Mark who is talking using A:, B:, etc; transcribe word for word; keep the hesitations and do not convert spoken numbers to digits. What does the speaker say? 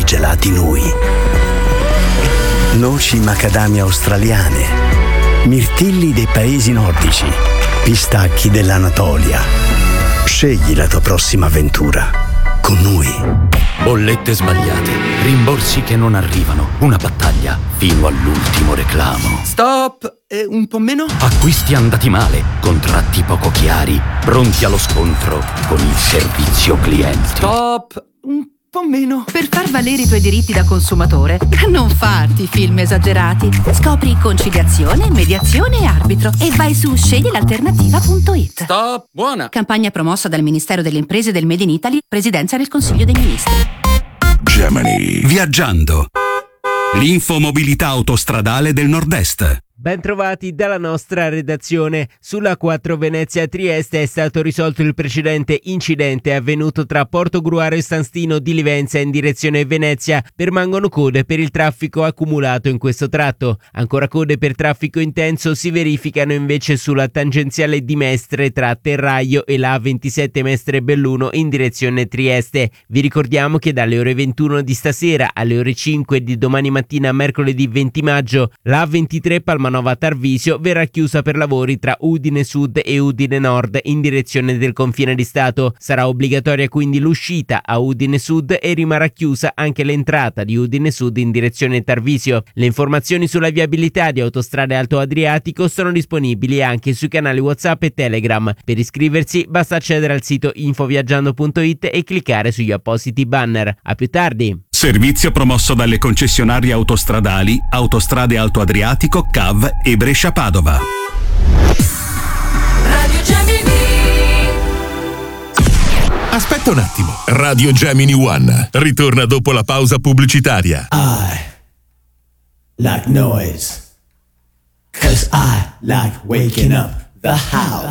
A: i gelati Nui. Noci macadamia australiane, mirtilli dei paesi nordici, pistacchi dell'Anatolia. Scegli la tua prossima avventura con Nui.
B: Bollette sbagliate, rimborsi che non arrivano, una battaglia fino all'ultimo reclamo.
C: Stop! E un po' meno?
B: Acquisti andati male, contratti poco chiari, pronti allo scontro con il servizio clienti.
C: Stop! Un po' meno.
D: Per far valere i tuoi diritti da consumatore, non farti film esagerati. Scopri conciliazione, mediazione e arbitro e vai su scegli l'alternativa punto it.
C: Stop! Buona!
D: Campagna promossa dal Ministero delle Imprese del Made in Italy, Presidenza del Consiglio dei Ministri.
E: Gemini. Viaggiando. L'infomobilità autostradale del Nord-Est.
F: Bentrovati dalla nostra redazione. Sulla quattro Venezia-Trieste è stato risolto il precedente incidente avvenuto tra Portogruaro e San Stino di Livenza in direzione Venezia. Permangono code per il traffico accumulato in questo tratto. Ancora code per traffico intenso si verificano invece sulla tangenziale di Mestre tra Terraio e la A ventisette Mestre-Belluno in direzione Trieste. Vi ricordiamo che dalle ore ventuno di stasera alle ore cinque di domani mattina mercoledì venti maggio la A ventitré Palmanova Tarvisio verrà chiusa per lavori tra Udine Sud e Udine Nord in direzione del confine di Stato. Sarà obbligatoria quindi l'uscita a Udine Sud e rimarrà chiusa anche l'entrata di Udine Sud in direzione Tarvisio. Le informazioni sulla viabilità di Autostrade Alto Adriatico sono disponibili anche sui canali WhatsApp e Telegram. Per iscriversi basta accedere al sito infoviaggiando punto it e cliccare sugli appositi banner. A più tardi!
E: Servizio promosso dalle concessionarie autostradali Autostrade Alto Adriatico, C A V e Brescia-Padova.
G: Radio Gemini.
H: Aspetta un attimo. Radio Gemini One ritorna dopo la pausa pubblicitaria.
I: I like noise, 'cause I like waking up the house.